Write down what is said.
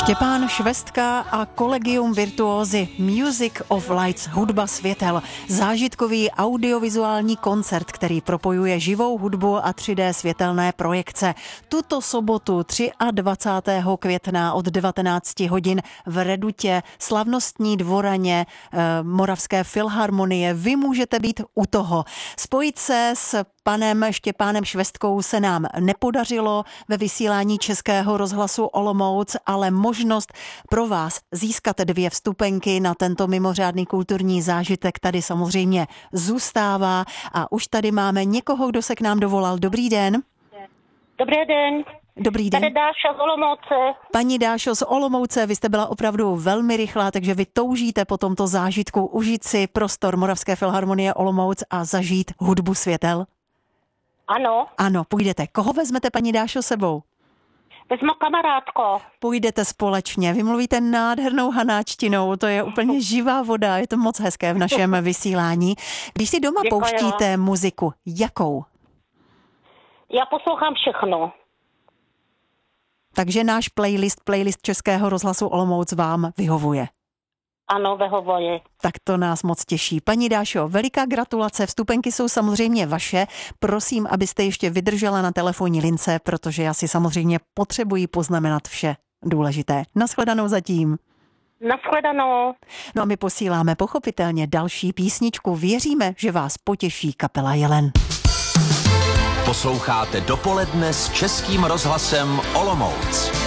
Štěpán Švestka a Collegium Virtuosi Music of Lights, hudba světel. Zážitkový audiovizuální koncert, který propojuje živou hudbu a 3D světelné projekce. Tuto sobotu 23. května od 19 hodin v Redutě, slavnostní dvoraně Moravské filharmonie. Vy můžete být u toho. Spojit se s panem Štěpánem Švestkou se nám nepodařilo ve vysílání Českého rozhlasu Olomouc, ale možnost pro vás získat 2 vstupenky na tento mimořádný kulturní zážitek tady samozřejmě zůstává. A už tady máme někoho, kdo se k nám dovolal. Dobrý den. Dobrý den. Dobrý den. Tady Dáša z Olomouce. Paní Dášo z Olomouce, vy jste byla opravdu velmi rychlá, takže vy toužíte po tomto zážitku užít si prostor Moravské filharmonie Olomouc a zažít hudbu světel? Ano. Ano, půjdete. Koho vezmete, paní Dášo, sebou? Vezmu kamarádko. Půjdete společně. Vy mluvíte nádhernou hanáčtinou, to je úplně živá voda, je to moc hezké v našem vysílání. Když si doma Děkuji. pouštíte muziku, jakou? Já poslouchám všechno. Takže náš playlist Českého rozhlasu Olomouc vám vyhovuje. Ano, vyhovuje. Tak to nás moc těší. Paní Dášo, veliká gratulace, vstupenky jsou samozřejmě vaše. Prosím, abyste ještě vydržela na telefonní lince, protože já si samozřejmě potřebuji poznamenat vše důležité. Naschledanou zatím. Naschledanou. No a my posíláme pochopitelně další písničku. Věříme, že vás potěší kapela Jelen. Posloucháte Dopoledne s Českým rozhlasem Olomouc.